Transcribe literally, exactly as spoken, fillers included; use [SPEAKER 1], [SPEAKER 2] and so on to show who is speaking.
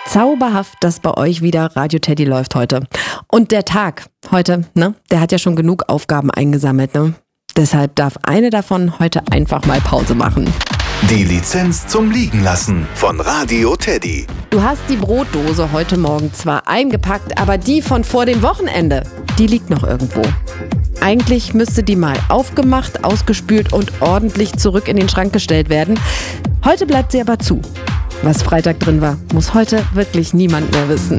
[SPEAKER 1] Zauberhaft, dass bei euch wieder Radio Teddy läuft heute. Und der Tag heute, ne, der hat ja schon genug Aufgaben eingesammelt, ne? Deshalb darf eine davon heute einfach mal Pause machen.
[SPEAKER 2] Die Lizenz zum Liegenlassen von Radio Teddy.
[SPEAKER 1] Du hast die Brotdose heute Morgen zwar eingepackt, aber die von vor dem Wochenende, die liegt noch irgendwo. Eigentlich müsste die mal aufgemacht, ausgespült und ordentlich zurück in den Schrank gestellt werden. Heute bleibt sie aber zu. Was Freitag drin war, muss heute wirklich niemand mehr wissen.